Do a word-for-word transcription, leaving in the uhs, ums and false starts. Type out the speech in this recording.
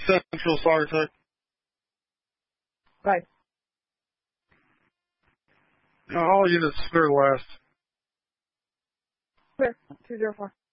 Central, sorry, sir. Right. No, all units clear last. Clear. two zero four.